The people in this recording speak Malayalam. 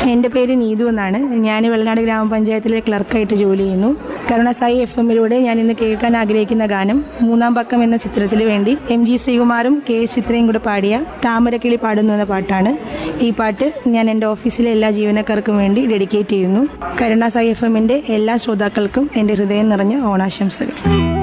എൻ്റെ പേര് നീതു എന്നാണ്. ഞാൻ വെള്ളനാട് ഗ്രാമപഞ്ചായത്തിലെ ക്ലർക്കായിട്ട് ജോലി ചെയ്യുന്നു. കരുണാസായി FM-ലൂടെ ഞാൻ ഇന്ന് കേൾക്കാൻ ആഗ്രഹിക്കുന്ന ഗാനം മൂന്നാം പക്കം എന്ന ചിത്രത്തിന് വേണ്ടി MG ശ്രീകുമാറും KS ചിത്രയും കൂടെ പാടിയ താമരക്കിളി പാടുന്നു എന്ന പാട്ടാണ്. ഈ പാട്ട് ഞാൻ എൻ്റെ ഓഫീസിലെ എല്ലാ ജീവനക്കാർക്കും വേണ്ടി ഡെഡിക്കേറ്റ് ചെയ്യുന്നു. കരുണാസായി FM-ന്റെ എല്ലാ ശ്രോതാക്കൾക്കും എൻ്റെ ഹൃദയം നിറഞ്ഞ ഓണാശംസകൾ.